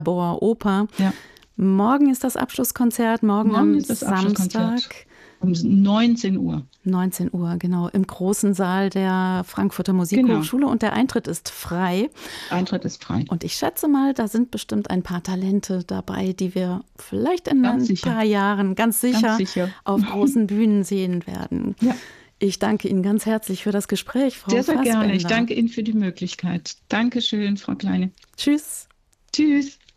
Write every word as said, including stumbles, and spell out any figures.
Boer Oper. Ja. Morgen ist das Abschlusskonzert, morgen, Morgen am ist das Samstag. Abschlusskonzert. Um neunzehn Uhr. neunzehn Uhr, genau, im großen Saal der Frankfurter Musikhochschule. Genau. Und der Eintritt ist frei. Eintritt ist frei. Und ich schätze mal, da sind bestimmt ein paar Talente dabei, die wir vielleicht in ganz ein sicher. paar Jahren ganz sicher, ganz sicher auf großen Bühnen sehen werden. Ja. Ich danke Ihnen ganz herzlich für das Gespräch, Frau Sehr, sehr Fassbender. gerne. Ich danke Ihnen für die Möglichkeit. Dankeschön, Frau Kleine. Tschüss. Tschüss.